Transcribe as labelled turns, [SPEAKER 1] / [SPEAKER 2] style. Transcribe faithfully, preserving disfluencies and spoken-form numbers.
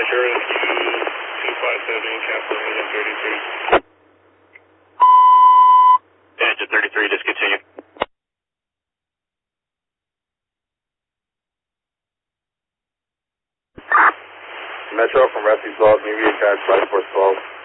[SPEAKER 1] Roger, two five seven, cancel engine thirty-three.
[SPEAKER 2] Engine thirty-three, discontinue.
[SPEAKER 3] Metro from Rescue twelve, can you reattach flight force twelve?